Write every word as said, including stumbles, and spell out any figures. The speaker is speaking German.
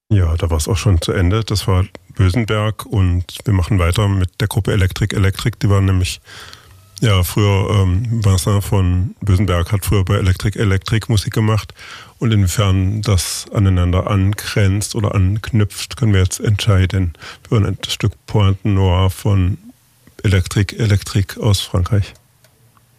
Ja, da war es auch schon zu Ende. Das war Bösenberg und wir machen weiter mit der Gruppe Elektrik Elektrik. Die waren nämlich, ja, früher, ähm, Vincent von Bösenberg hat früher bei Elektrik Elektrik Musik gemacht und inwiefern das aneinander angrenzt oder anknüpft, können wir jetzt entscheiden. Wir hören das Stück Pointe Noire von Elektrik Elektrik aus Frankreich.